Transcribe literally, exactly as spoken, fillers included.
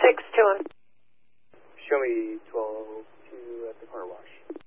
six to him. Show me twelve two at the car wash.